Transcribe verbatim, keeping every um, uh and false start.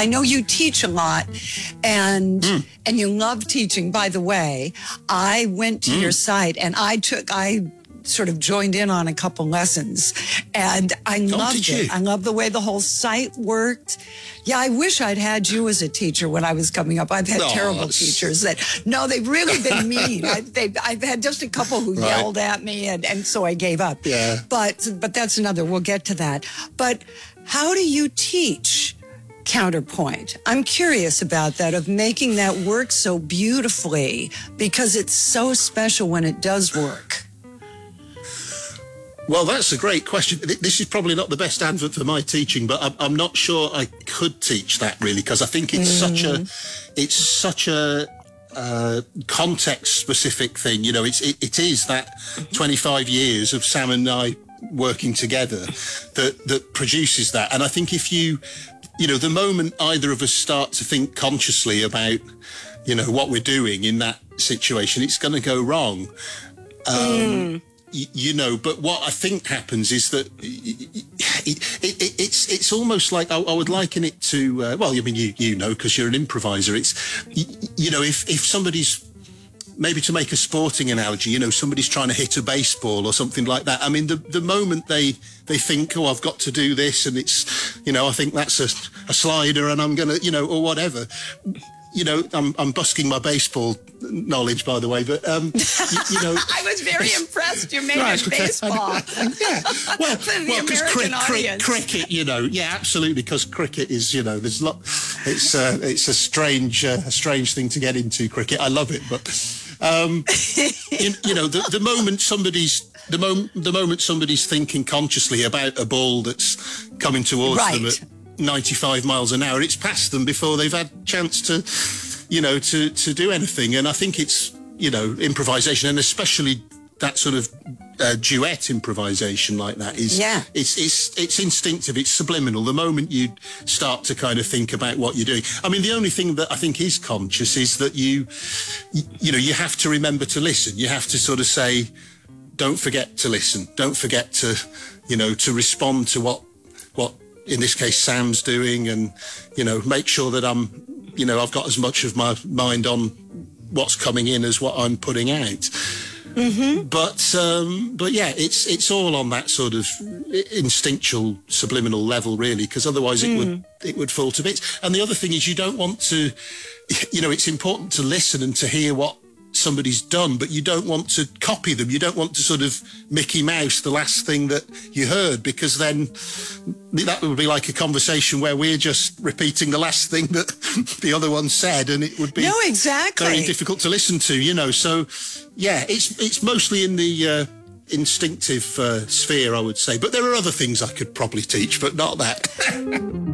I know you teach a lot, and Mm. and you love teaching. By the way, I went to Mm. your site and I took I sort of joined in on a couple lessons, and I loved did you? it. I love the way the whole site worked. Yeah, I wish I'd had you as a teacher when I was coming up. I've had Oh, terrible that's- teachers that, no, they've really been mean. I, they, I've had just a couple who Right. yelled at me, and, and so I gave up. Yeah. But, but that's another, we'll get to that. But how do you teach counterpoint? I'm curious about that, of making that work so beautifully, because it's so special when it does work. Well, that's a great question. Th- This is probably not the best advert for my teaching, but I'm, I'm not sure I could teach that really, because I think it's such a, it's such a uh, context-specific thing. You know, it's it, it is that twenty-five years of Sam and I working together that that produces that. And I think if you, you know, the moment either of us start to think consciously about, you know, what we're doing in that situation, it's going to go wrong. Um, y- you know, but what I think happens is that it, it, it, it's it's almost like I, I would liken it to uh, well, I mean, you you know, because you're an improviser. It's y- you know, if if somebody's, maybe to make a sporting analogy, you know, somebody's trying to hit a baseball or something like that. I mean, the the moment they they think, oh, I've got to do this, and it's, you know, I think that's a, a slider, and I'm gonna, you know, or whatever. You know, I'm I'm busking my baseball knowledge, by the way, but um, you, you know, I was very impressed you made Right, it okay. baseball. yeah, well, For the well, because American audience. cricket, you know, yeah, absolutely, because cricket is, you know, there's lot. It's uh, it's a strange uh, a strange thing to get into, cricket. I love it, but um, you, you know, the, the moment somebody's the moment the moment somebody's thinking consciously about a ball that's coming towards them Right. at ninety-five miles an hour, it's past them before they've had a chance to, you know, to, to do anything. And I think it's, you know, improvisation, and especially that sort of uh, duet improvisation like that is, Yeah. it's, it's, it's instinctive, it's subliminal. The moment you start to kind of think about what you're doing. I mean, the only thing that I think is conscious is that you, you, you know, you have to remember to listen. You have to sort of say, don't forget to listen. Don't forget to, you know, to respond to what, what, in this case, Sam's doing, and, you know, make sure that I'm, you know, I've got as much of my mind on what's coming in as what I'm putting out. Mm-hmm. But, um, but yeah, it's it's all on that sort of instinctual, subliminal level, really, because otherwise it would it would fall to bits. And the other thing is, you don't want to, you know, it's important to listen and to hear what somebody's done, but you don't want to copy them. You don't want to sort of Mickey Mouse the last thing that you heard, because then that would be like a conversation where we're just repeating the last thing that the other one said, and it would be No, exactly. very difficult to listen to, you know. So yeah, it's it's mostly in the uh, instinctive uh, sphere, I would say, but there are other things I could probably teach, but not that.